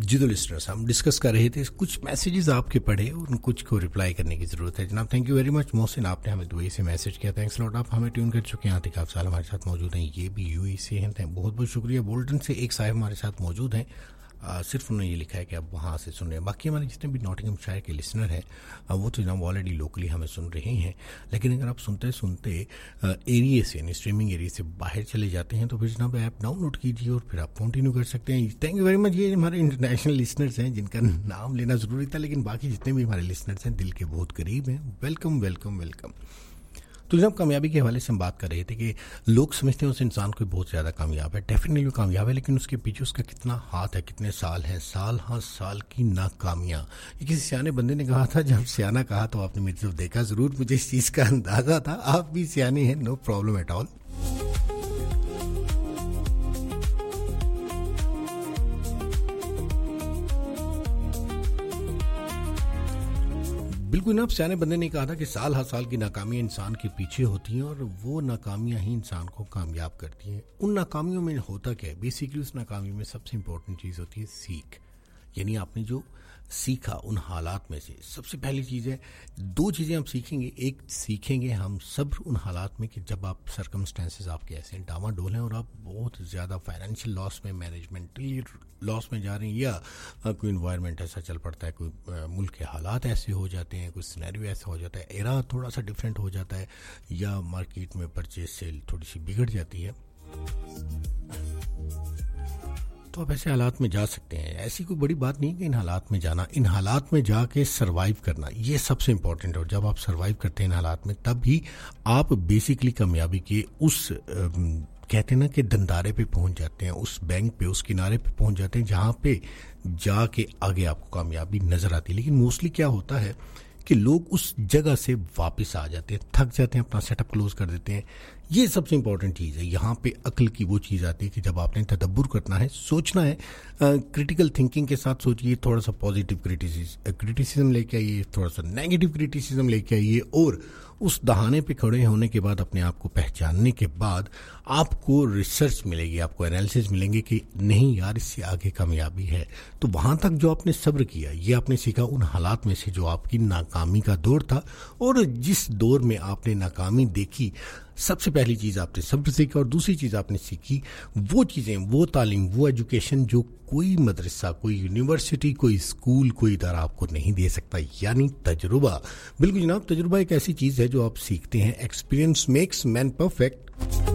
जी तो लिस्टनर्स, हम डिस्कस कर रहे थे, कुछ मैसेजेस आपके पढ़े, उन कुछ को रिप्लाई करने की ज़रूरत है। जनाब thank you very much. Mohsin, आपने हमें दुबई से मैसेज किया, थैंक्स लॉट। आप हमें ट्यून कर चुके हैं, आतिक आप साल हमारे साथ मौजूद हैं, ये भी यूएई से हैं, बहुत बहुत शुक्रिया। बोल्टन से एक साहब हमारे साथ मौजूद हैं, सिर्फ उन्होंने ये लिखा है कि आप वहाँ से सुन रहे हैं। बाकी हमारे जितने भी नॉटिंघम शायर के लिसनर हैं वो तो जनाब ऑलरेडी लोकली हमें सुन रहे हैं, लेकिन अगर आप सुनते सुनते एरिया से यानी स्ट्रीमिंग एरिया से बाहर चले जाते हैं तो फिर जनाब ऐप डाउनलोड कीजिए और फिर आप कंटिन्यू कर सकते हैं। Thank you very much. ये हमारे इंटरनेशनल लिसनर्स हैं जिनका नाम लेना ज़रूरी था, लेकिन बाकी जितने भी हमारे लिसनर्स हैं दिल के बहुत करीब हैं। Welcome welcome welcome. तो जब कामयाबी के हवाले से हम बात कर रहे थे कि लोग समझते हैं उस इंसान कोई बहुत ज़्यादा कामयाब है, डेफिनेटली कामयाब है, लेकिन उसके पीछे उसका कितना हाथ है, कितने साल हैं, साल हाँ साल की नाकामियाँ। ये किसी सियाने बंदे ने कहा था, जब सियाना कहा तो आपने मेरी तरफ देखा ज़रूर, मुझे इस चीज़ का अंदाज़ा था। आप भी सियाने हैं, नो प्रॉब्लम एट ऑल। बिल्कुल ना, सियाने बंदे ने कहा था कि साल हर साल की नाकामियाँ इंसान के पीछे होती हैं और वो नाकामियाँ ही इंसान को कामयाब करती हैं। उन नाकामियों में होता क्या है, बेसिकली उस नाकामी में सबसे इम्पोर्टेंट चीज़ होती है सीख, यानी आपने जो सीखा उन हालात में से। सबसे पहली चीज़ है, दो चीज़ें आप सीखेंगे। एक सीखेंगे हम सब उन हालात में कि जब आप सर्कमस्टेंसेस आपके ऐसे डामाडोल हैं और आप बहुत ज़्यादा फाइनेंशियल लॉस में, मैनेजमेंटली लॉस में जा रहे हैं, या कोई इन्वायरमेंट ऐसा चल पड़ता है, कोई मुल्क के हालात ऐसे हो जाते हैं, कोई सिनेरियो ऐसा हो जाता है, एरा थोड़ा सा डिफरेंट हो जाता है, या मार्केट में परचेज सेल थोड़ी सी बिगड़ जाती है, तो आप ऐसे हालात में जा सकते हैं। ऐसी कोई बड़ी बात नहीं है कि इन हालात में जाना, इन हालात में जाके सरवाइव करना, ये सबसे इम्पोर्टेंट है। और जब आप सरवाइव करते हैं इन हालात में, तब ही आप बेसिकली कामयाबी के उस कहते हैं ना कि दंदारे पे पहुंच जाते हैं, उस बैंक पे, उस किनारे पे पहुंच जाते हैं जहाँ पे जाके आगे आपको कामयाबी नज़र आती है। लेकिन मोस्टली क्या होता है कि लोग उस जगह से वापस आ जाते हैं, थक जाते हैं, अपना सेटअप क्लोज कर देते हैं। ये सबसे इंपॉर्टेंट चीज़ है। यहाँ पे अक्ल की वो चीज़ आती है कि जब आपने तदब्बुर करना है, सोचना है, क्रिटिकल थिंकिंग के साथ सोचिए, थोड़ा सा पॉजिटिव क्रिटिसिज्म लेके आइए, थोड़ा सा नेगेटिव क्रिटिसिज्म लेके आइए, और उस दहाने पे खड़े होने के बाद, अपने आप को पहचानने के बाद, आपको रिसर्च मिलेगी, आपको एनालिसिस मिलेंगे कि नहीं यार, इससे आगे कामयाबी है। तो वहाँ तक जो आपने सब्र किया, ये आपने सीखा उन हालात में से जो आपकी नाकामी का दौर था, और जिस दौर में आपने नाकामी देखी, सबसे पहली चीज़ आपने सब्र सीखा, और दूसरी चीज़ आपने सीखी वो चीज़ें, वो तालीम, वो एजुकेशन जो कोई मदरसा, कोई यूनिवर्सिटी, कोई स्कूल, कोई इदारा आपको नहीं दे सकता, यानी तजुर्बा। बिल्कुल जनाब, तजुर्बा एक ऐसी चीज़ है जो आप सीखते हैं। Experience makes man perfect.